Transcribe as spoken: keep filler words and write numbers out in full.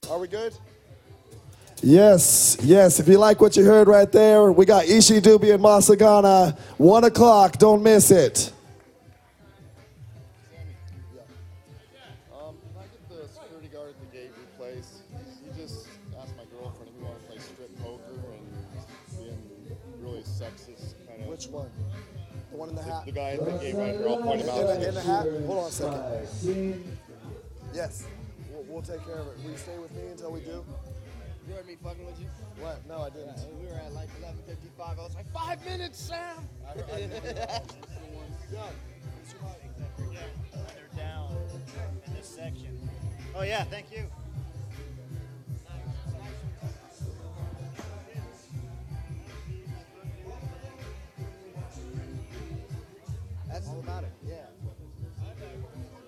Are we good? Yes, yes. If you like what you heard right there, we got Ishi Dubey and Masagana. One o'clock. Don't miss it. Um, can I get the security guard at the gate replaced? He just asked my girlfriend if we want to play strip poker and being really sexist kind of. Which one? The one in the hat? The guy at the gate right here. I'll point him out. In the, in the hat? Hold on a second. Yes. We'll, we'll take care of it. Will you stay with me until we do? You heard me fucking with you? What? No, I didn't. Yeah, we were at like eleven fifty-five. I was like, five minutes, Sam! I heard, I heard that. Done. They're down in this section. Oh yeah, thank you. That's all about it, yeah.